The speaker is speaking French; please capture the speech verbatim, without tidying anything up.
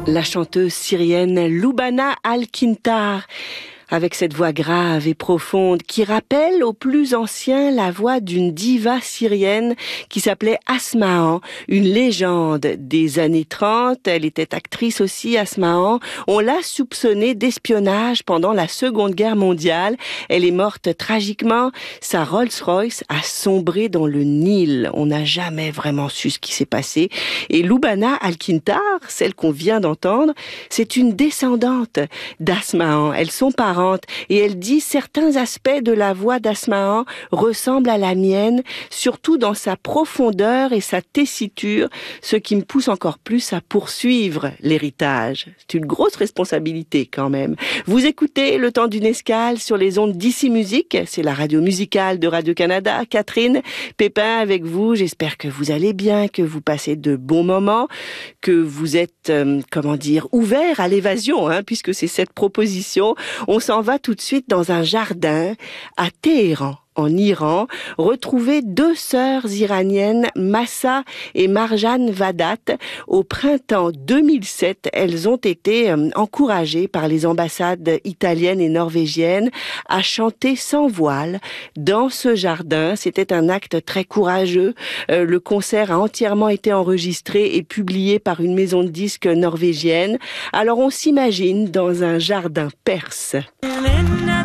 La chanteuse syrienne Loubana Al-Kintar, avec cette voix grave et profonde qui rappelle aux plus anciens la voix d'une diva syrienne qui s'appelait Asma'an, une légende des années trente. Elle était actrice aussi, Asma'an. On l'a soupçonnée d'espionnage pendant la Seconde Guerre mondiale. Elle est morte tragiquement. Sa Rolls-Royce a sombré dans le Nil. On n'a jamais vraiment su ce qui s'est passé. Et Loubana Al-Kintar, celle qu'on vient d'entendre, c'est une descendante d'Asma'an. Elles sont parentes. Et elle dit certains aspects de la voix d'Asma'an ressemblent à la mienne, surtout dans sa profondeur et sa tessiture, ce qui me pousse encore plus à poursuivre l'héritage. C'est une grosse responsabilité quand même. Vous écoutez Le Temps d'une escale sur les ondes d'Ici Musique, c'est la radio musicale de Radio-Canada. Catherine Pépin avec vous, j'espère que vous allez bien, que vous passez de bons moments, que vous êtes, euh, comment dire, ouvert à l'évasion, hein, puisque c'est cette proposition. On s'en va tout de suite dans un jardin à Téhéran, en Iran, retrouver deux sœurs iraniennes, Massa et Marjan Vadat. Au printemps deux mille sept, elles ont été euh, encouragées par les ambassades italiennes et norvégiennes à chanter sans voile dans ce jardin. C'était un acte très courageux. Euh, le concert a entièrement été enregistré et publié par une maison de disques norvégienne. Alors on s'imagine dans un jardin perse.